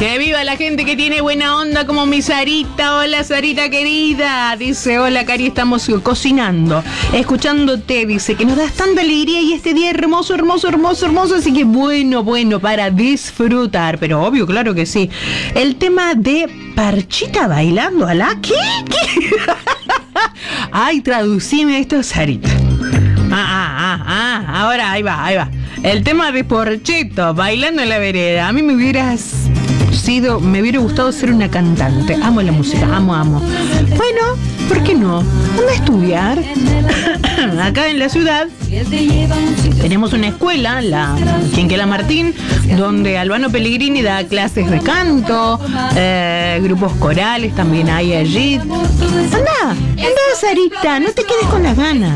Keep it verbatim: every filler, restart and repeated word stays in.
Que viva la gente que tiene buena onda como mi Sarita. Hola Sarita querida. Dice, hola Cari, estamos cocinando, escuchándote. Dice que nos das tanta alegría y este día hermoso, hermoso, hermoso, hermoso. Así que bueno, bueno, para disfrutar. Pero obvio, claro que sí. El tema de Parchita bailando a la... ¿Qué? ¿Qué? Ay, traducime esto, Sarita. Ah, ah, ah, ah. Ahora, ahí va, ahí va. El tema de Porchito bailando en la vereda. A mí me hubieras... sido, me hubiera gustado ser una cantante. Amo la música, amo, amo. Bueno, ¿por qué no? Anda a estudiar. Acá en la ciudad tenemos una escuela, la Quinquela Martín, donde Albano Pellegrini da clases de canto, eh, grupos corales también hay allí. Anda, anda Sarita, no te quedes con las ganas.